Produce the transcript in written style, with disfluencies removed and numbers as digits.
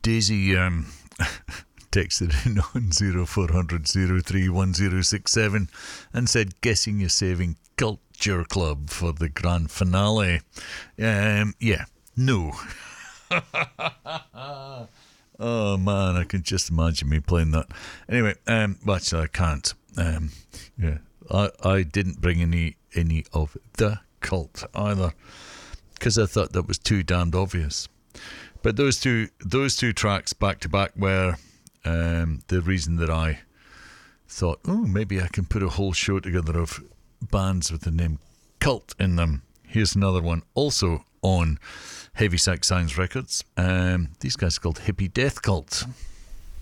Daisy texted in on 0400 031067 and said, guessing you're saving Culture Club for the grand finale. Yeah, no. Oh man, I can just imagine me playing that. Anyway, actually I can't. Yeah, I didn't bring any of the Cult either, because I thought that was too damned obvious. But those two tracks back to back were the reason that I thought, oh, maybe I can put a whole show together of bands with the name Cult in them. Here's another one, also on Heavy Sex Science Records. These guys are called Hippie Death Cult.